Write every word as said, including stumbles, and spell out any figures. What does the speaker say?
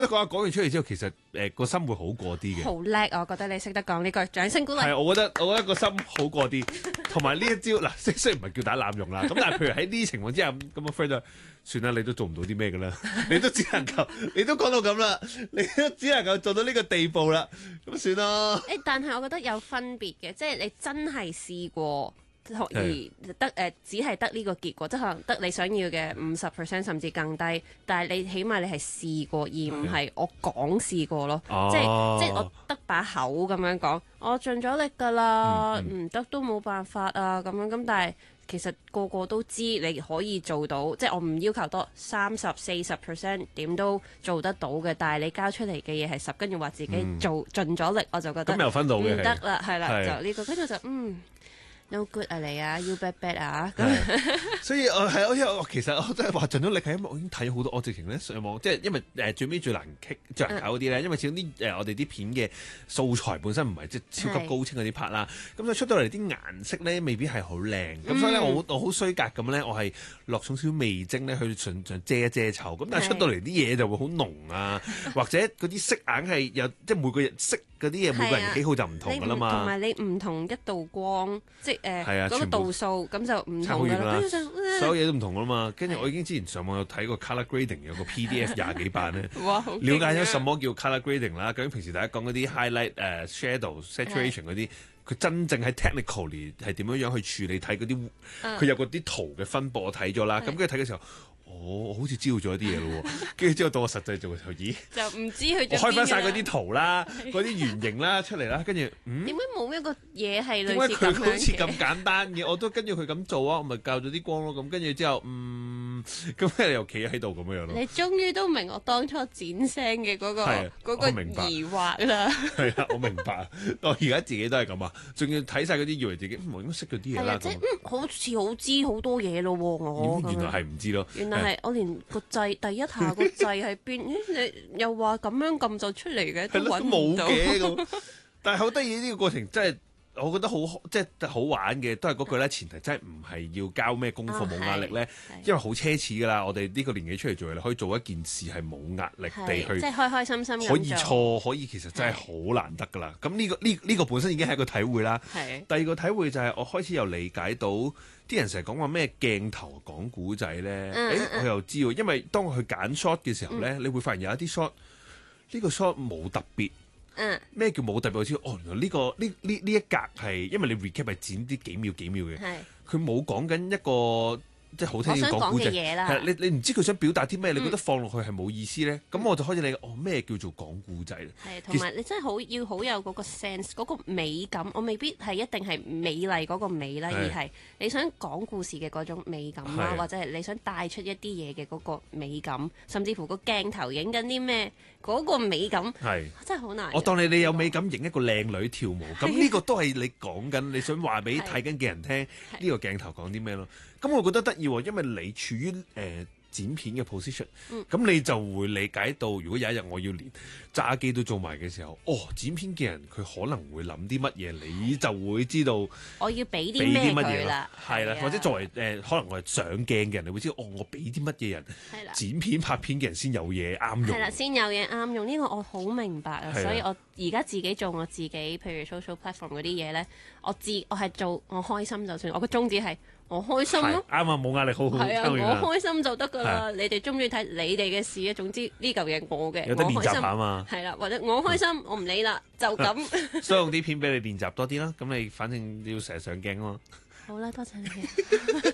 講下講完出嚟之後，其實誒個心會好過啲嘅。 好叻，我覺得你識得講呢句，掌聲鼓勵。 係，我覺得我覺得個心好過啲，同埋呢一招嗱，雖雖然唔係叫大家濫用啦，咁但係譬如喺呢啲情況之下，咁咁個 friend 就算啦，你都做唔到啲咩㗎啦，你都只能夠，你都講到咁啦，你都只能夠做到呢個地步啦，咁算啦。 誒，但係我覺得有分別嘅，即係你真係試過。而得誒、呃，只係得呢個結果，即係可能得你想要嘅五十 percent 甚至更低，但係你起碼你係試過，而唔係我講試過咯。 哦、 即係即係我得把口咁樣講，我盡咗力㗎啦，唔、嗯嗯、得都冇辦法啊咁樣。咁但係其實個個都知你可以做到，即係我唔要求多三十四十 percent 點都做得到嘅，但係你交出嚟嘅嘢係十，跟住話自己做、嗯、盡咗力，我就覺得咁又分到嘅唔得啦，係啦，就呢、呢個跟住就嗯。No good 啊你啊 ，you bad bad 啊！ 所以我係我因為我其實我真係話盡咗力係因為我已經睇好多，我直情咧上網，即係因為誒、呃、最尾最難棘最難搞嗰啲咧，因為始終啲誒我哋啲片嘅素材本身唔係即係超級高清嗰啲拍啦，咁所以出到嚟啲顏色咧未必係好靚，咁、嗯、所以咧我我好衰格咁咧，我係落少少味精咧去順順遮一遮醜，咁但係出到嚟啲嘢就會好濃啊，或者嗰啲色硬係有即係每個人色嗰啲嘢每個人喜好就唔同㗎啦嘛， 同埋你唔同一道光即誒係啊， 嗰個度數咁就唔同㗎啦， 所有嘢都唔同啦嘛。跟住我已經之前上網有睇過 colour grading 有個 P D F 廿幾版咧，了解咗什麼叫 colour grading 啦。究竟平時大家講嗰啲 highlight、uh, shadow、saturation 嗰啲，佢真正喺 technically 係點樣樣去處理睇嗰啲，佢有嗰啲圖嘅分佈我睇咗啦。咁跟住睇嘅時候。哦、我好似知道咗一啲嘢咯喎，跟住之後到我實際做嘅時候，咦？ 就唔知佢。我開翻晒嗰啲圖啦，嗰啲圓形啦出嚟啦，跟住嗯？ 點解冇一個嘢係類似咁樣嘅？ 點解佢好似咁簡單嘅？我都跟住佢咁做啊，我咪校咗啲光咯。咁跟住之後，嗯，咁你又企喺度咁樣咯。 你終於都明我當初剪聲嘅嗰個嗰個疑惑啦。 係啊，我明白。我而家自己都係咁啊，仲要睇晒嗰啲，以為自己嗯我應該識咗啲嘢啦。 即係嗯，好似好知好多嘢咯喎，我。 原來係唔知咯。 原來係我連個掣第一下個掣喺邊？你又話咁樣撳就出嚟嘅，都揾唔到。 但係好得意呢個過程，真係我覺得好即係好玩嘅，都係嗰句咧。前提真係唔係要交咩功課冇壓力咧，因為好奢侈噶啦。我哋呢個年紀出嚟做嘢，可以做一件事係冇壓力地去， 即係開開心心咁可以錯，可以其實真係好難得噶啦。咁呢個呢呢個本身已經係一個體會啦。第二個體會就係我開始又理解到。啲人成日講話咩鏡頭講古仔咧，誒、嗯欸、我又知喎，因為當我去揀 shot 嘅時候咧，嗯、你會發現有一啲 shot 呢個 shot 冇特別，咩、嗯、叫冇特別？我知哦，原來呢、呢個呢呢呢一格係因為你 recap 係剪啲幾秒幾秒嘅，佢冇講緊一個。即係好聽要講古仔，係你你唔知佢想表達啲咩，你覺得放落去係冇意思咧？咁、嗯、我就開始理解哦咩叫做講古仔咧？ 係同埋你真係好要好有嗰個 sense 嗰個美感，我未必係一定係美麗嗰個美啦，而係你想講故事嘅嗰種美感啦，或者係你想帶出一啲嘢嘅嗰個美感，甚至乎個鏡頭影緊啲咩嗰個美感，係真係好難。 我當你你有美感影一個靚女跳舞，咁呢個都係你講緊，你想話俾睇緊嘅人聽呢個鏡頭講啲咩咯？咁我覺得得意喎，因為你處於誒、呃、剪片嘅 position，咁、嗯、你就會理解到，如果有一日我要連揸機都做埋嘅時候，哦，剪片嘅人佢可能會諗啲乜嘢，你就會知道我要俾啲咩佢啦， 係啦，或者作為誒、呃、可能我係上鏡嘅人，你會知道哦，我俾啲乜嘢人剪片拍片嘅人先有嘢啱用， 係啦，先有嘢啱用，呢、這個我好明白啊，所以我而家自己做我自己，譬如 social platform 嗰啲嘢咧，我自我係做我開心就算，我個宗旨係。我開心咯， 啱啊，冇壓力，好好。 係啊，我開心就得噶啦。你哋中唔中意睇你哋嘅事啊？總之呢嚿嘢我嘅， 有得練習下嘛。 係啦，或者我開心，嗯、我唔理啦，就咁。 所以用啲片俾你練習多啲啦。咁你反正要成日上鏡啊嘛。 好啦，多謝你。